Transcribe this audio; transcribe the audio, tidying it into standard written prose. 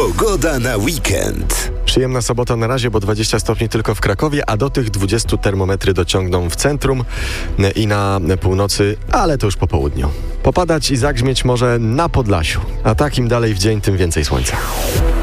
Pogoda na weekend. Przyjemna sobota na razie, bo 20 stopni tylko w Krakowie, a do tych 20 termometry dociągną w centrum i na północy, ale to już po południu. Popadać i zagrzmieć może na Podlasiu, a tak im dalej w dzień, tym więcej słońca.